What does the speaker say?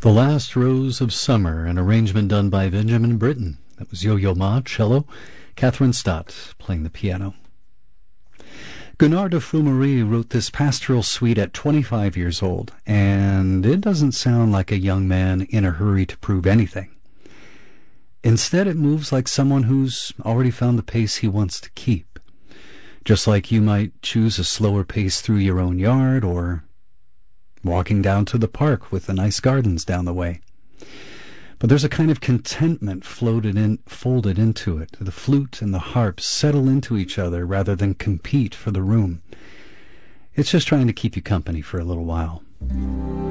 The Last Rose of Summer, an arrangement done by Benjamin Britten. That was Yo-Yo Ma, cello, Catherine Stott playing the piano. Gunnar de Frumery wrote this pastoral suite at 25 years old, and it doesn't sound like a young man in a hurry to prove anything. Instead, it moves like someone who's already found the pace he wants to keep, just like you might choose a slower pace through your own yard or walking down to the park with the nice gardens down the way. But there's a kind of contentment folded into it. The flute and the harp settle into each other rather than compete for the room. It's just trying to keep you company for a little while.